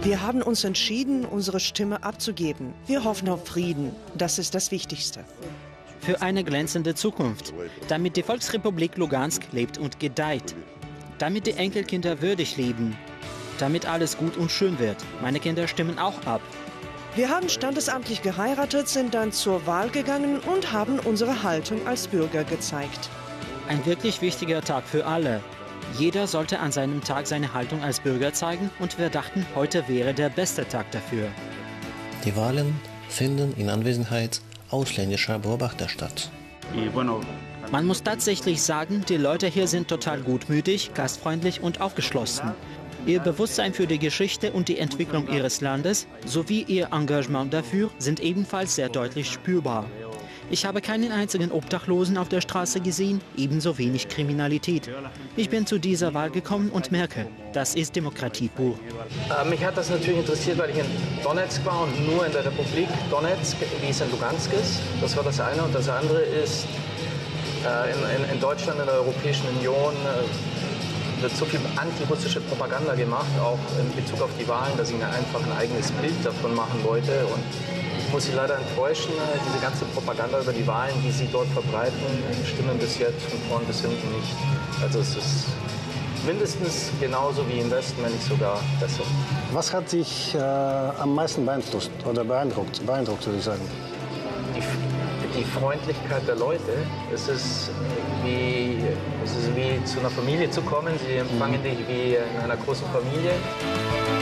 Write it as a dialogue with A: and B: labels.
A: Wir haben uns entschieden, unsere Stimme abzugeben. Wir hoffen auf Frieden. Das ist das Wichtigste.
B: Für eine glänzende Zukunft, damit die Volksrepublik Lugansk lebt und gedeiht, damit die Enkelkinder würdig leben, damit alles gut und schön wird. Meine Kinder stimmen auch ab.
A: Wir haben standesamtlich geheiratet, sind dann zur Wahl gegangen und haben unsere Haltung als Bürger gezeigt.
B: Ein wirklich wichtiger Tag für alle. Jeder sollte an seinem Tag seine Haltung als Bürger zeigen und wir dachten, heute wäre der beste Tag dafür.
C: Die Wahlen finden in Anwesenheit ausländischer Beobachter statt.
B: Man muss tatsächlich sagen, die Leute hier sind total gutmütig, gastfreundlich und aufgeschlossen. Ihr Bewusstsein für die Geschichte und die Entwicklung ihres Landes sowie ihr Engagement dafür sind ebenfalls sehr deutlich spürbar. Ich habe keinen einzigen Obdachlosen auf der Straße gesehen, ebenso wenig Kriminalität. Ich bin zu dieser Wahl gekommen und merke, das ist Demokratie pur.
D: Mich hat das natürlich interessiert, weil ich in Donetsk war und nur in der Republik Donetsk, wie es in Lugansk ist. Das war das eine. Und das andere ist, in Deutschland, in der Europäischen Union wird so viel antirussische Propaganda gemacht, auch in Bezug auf die Wahlen, dass ich mir einfach ein eigenes Bild davon machen wollte. Und ich muss Sie leider enttäuschen, diese ganze Propaganda über die Wahlen, die Sie dort verbreiten, stimmen bis jetzt von vorn bis hinten nicht. Also es ist mindestens genauso wie im Westen, wenn nicht sogar besser.
E: Was hat dich am meisten beeinflusst oder beeindruckt, würde ich sagen?
D: Die Freundlichkeit der Leute. Es ist wie zu einer Familie zu kommen. Sie empfangen dich wie in einer großen Familie.